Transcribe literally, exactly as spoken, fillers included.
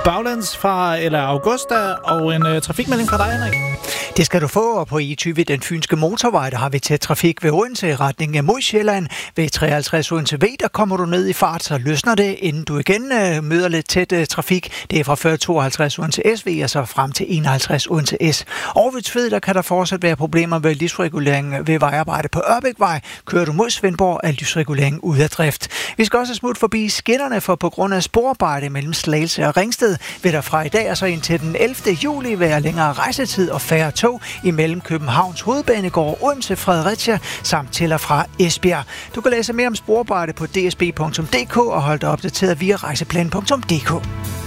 baglæns fra eller Augusta, og en uh, trafikmelding fra dig, Henrik. Det skal du få, og på E tyve, den fynske motorvej, der har vi tæt trafik ved Odense i retning mod Sjælland. Ved treoghalvtreds Odense V, der kommer du ned i fart, så løsner det, inden du igen øh, møder lidt tæt øh, trafik. Det er fra fyrre tooghalvtreds Odense S V, og så frem til enoghalvtreds Odense S. Og ved Tved, der kan der fortsat være problemer ved lysreguleringen ved vejarbejde på Ørbækvej. Kører du mod Svendborg, er lysreguleringen ude af drift. Vi skal også smutte forbi skinnerne, for på grund af sporarbejde mellem Slagelse og Ringsted, vil der fra i dag og så indtil den ellevte juli være længere rejsetid og færre tog imellem Københavns Hovedbanegård, Odense, Fredericia samt til og fra Esbjerg. Du kan læse mere om sporarbejde på d s b punktum d k og holde dig opdateret via rejseplan punktum d k.